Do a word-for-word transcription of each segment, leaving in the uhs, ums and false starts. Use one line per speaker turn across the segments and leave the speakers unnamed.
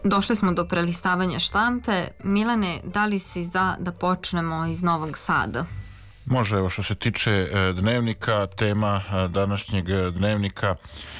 Došli smo do prelistavanja štampe. Milane, da li si za da počnemo iz Novog Sada?
Može, evo što se tiče dnevnika, tema današnjeg dnevnika,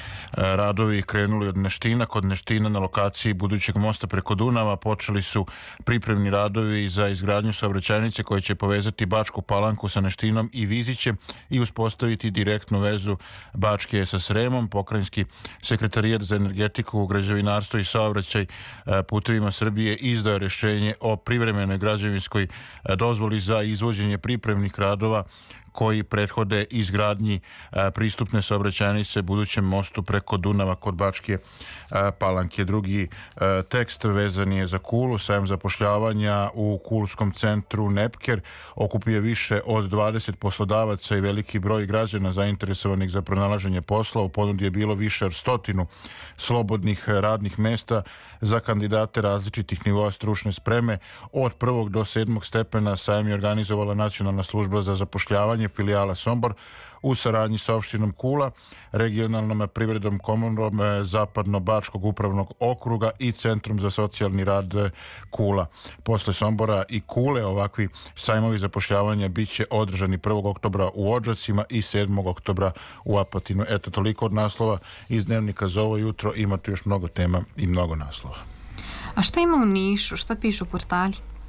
radovi krenuli od Neština. Kod Neština na lokaciji budućeg mosta preko Dunava počeli su pripremni radovi za izgradnju saobraćajnice koja će povezati Bačku Palanku sa Neštinom i Vizićem i uspostaviti direktnu vezu Bačke sa Sremom. Pokrajinski sekretarijat za energetiku, građevinarstvo i saobraćaj Putevima Srbije izdao rješenje o privremenoj građevinskoj dozvoli za izvođenje pripremnih radova koji prethode izgradnji pristupne saobraćajnice budućem mostu preko Dunava kod Bačke Palanke. Drugi tekst vezan je za Kulu. Sajam zapošljavanja u kulskom centru Nepker okupio više od dvadeset poslodavaca i veliki broj građana zainteresovanih za pronalaženje posla. U ponudi je bilo više od stotinu slobodnih radnih mesta za kandidate različitih nivoa stručne spreme. Od prvog do sedmog stepena sajam je organizovala Nacionalna služba za zapošljavanje, filijala Sombor, u saradnji sa opštinom Kula, regionalnom privrednom komorom Zapadno-Bačkog upravnog okruga i Centrom za socijalni rad Kula. Posle Sombora i Kule ovakvi sajmovi zapošljavanja bit će održani prvog oktobra u Odžacima i sedmog oktobra u Apatinu. Eto, toliko od naslova iz dnevnika za ovo jutro. Imate još mnogo tema i mnogo naslova.
A šta ima u Nišu? Šta pišu portali?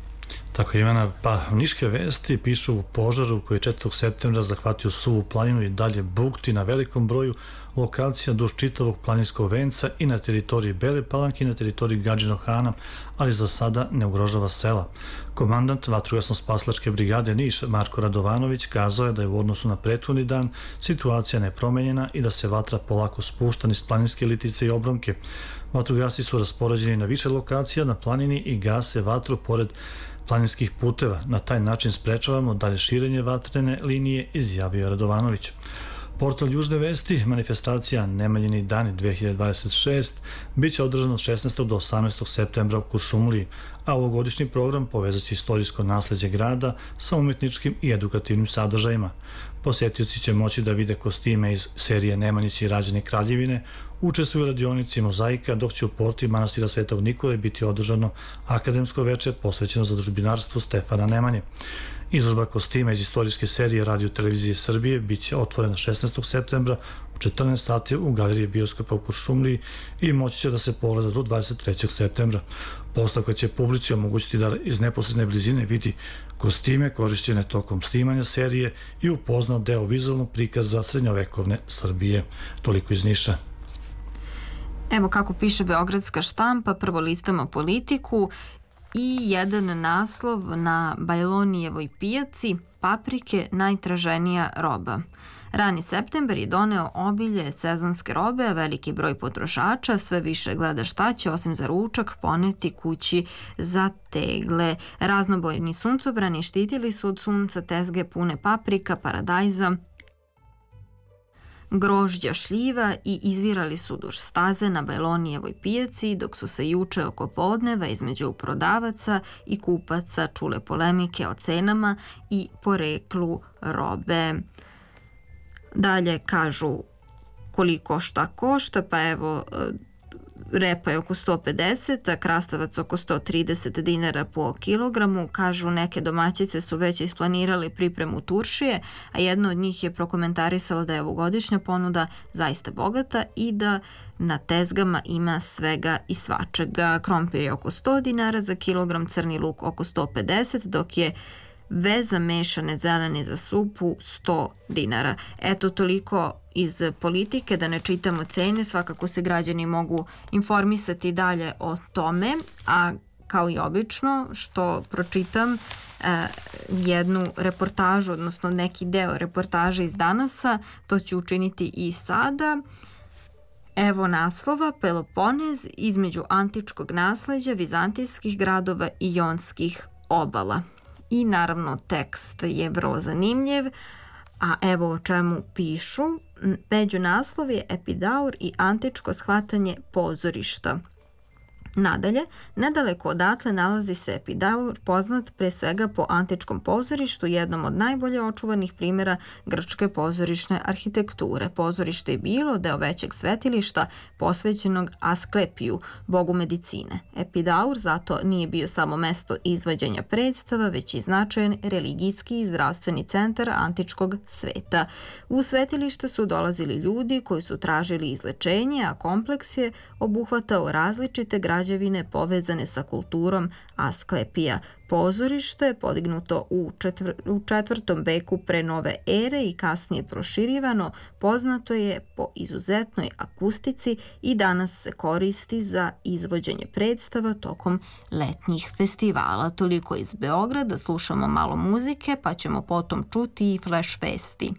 Tako, Ivana, pa niške vesti pišu u požaru koji je četvrtog septembra zahvatio Suvu planinu i dalje bukti na velikom broju lokacija duž čitavog planinskog venca i na teritoriji Bele Palanke i na teritoriji Gadžinog Hana, ali za sada ne ugrožava sela. Komandant vatrogasno-spasilačke brigade Niš Marko Radovanović kazao je da je u odnosu na prethodni dan situacija nepromenjena i da se vatra polako spušta niz planinske litice i obronke. Vatrogasci su raspoređeni na više lokacija na planini i gase vatru pored planinskih puteva. Na taj način sprečavamo dalje širenje vatrene linije, izjavio Radovanović. Portal Južne vesti, manifestacija Nemanjini dani dve hiljade dvadeset šest bit će održana od šesnaestog do osamnaestog septembra u Kuršumliji, a ovogodišnji program povezat će istorijsko nasleđe grada sa umetničkim i edukativnim sadržajima. Posjetioci će moći da vide kostime iz serije Nemanjići i Rađeni Kraljevine, učestvuju u radionici mozaika, dok će u porti manastira Svetog Nikole biti održano akademsko veče posvećeno zadužbinarstvu Stefana Nemanje. Izložba kostima iz istorijske serije Radio Televizije Srbije bit će otvorena šesnaestog septembra u četrnaest sati u galeriji bioskopa u Kuršumliji i moći će da se pogleda do dvadeset trećeg septembra. Postavka će publici omogućiti da iz neposredne blizine vidi kostime korišćene tokom snimanja serije i upozna deo vizualnog prikaza srednjovekovne Srbije. Toliko iz Niša.
Evo kako piše beogradska štampa, prvo listamo Politiku i jedan naslov na Bajlonijevoj pijaci: paprike najtraženija roba. Rani septembar je doneo obilje sezonske robe, a veliki broj potrošača sve više gleda šta će, osim za ručak, poneti kući za tegle. Raznobojni suncobrani štitili su od sunca tezge pune paprika, paradajza, grožđa, šljiva i izvirali su duž staze na Bajlonijevoj pijaci, dok su se juče oko podneva između prodavaca i kupaca čule polemike o cenama i poreklu robe. Dalje kažu koliko šta košta, pa evo repa je oko sto pedeset, a krastavac oko sto trideset dinara po kilogramu. Kažu neke domaćice su već isplanirali pripremu turšije, a jedna od njih je prokomentarisala da je ovogodišnja ponuda zaista bogata i da na tezgama ima svega i svačega. Krompir je oko sto dinara za kilogram, crni luk oko sto pedeset, dok je veza mešane zelene za supu sto dinara. Eto, toliko iz Politike, da ne čitamo cene, svakako se građani mogu informisati dalje o tome, a kao i obično što pročitam eh, jednu reportažu, odnosno neki deo reportaže iz Danasa, to ću učiniti i sada. Evo naslova: Peloponez između antičkog nasleđa, vizantijskih gradova i jonskih obala. I naravno tekst je vrlo zanimljiv, a evo o čemu pišu. Među naslov je Epidaur i antičko shvatanje pozorišta. Nadalje, nedaleko odatle nalazi se Epidaur, poznat pre svega po antičkom pozorištu, jednom od najbolje očuvanih primjera grčke pozorišne arhitekture. Pozorište je bilo deo većeg svetilišta posvećenog Asklepiju, bogu medicine. Epidaur zato nije bio samo mesto izvođenja predstava, već i značajan religijski i zdravstveni centar antičkog sveta. U svetilište su dolazili ljudi koji su tražili izlečenje, a kompleks je obuhvatao različite građevine povezane sa kulturom Asklepija. Pozorište, podignuto u, četvr, u četvrtom veku pre nove ere i kasnije proširivano, poznato je po izuzetnoj akustici i danas se koristi za izvođenje predstava tokom letnjih festivala. Toliko iz Beograda, slušamo malo muzike, pa ćemo potom čuti i Flash Festi.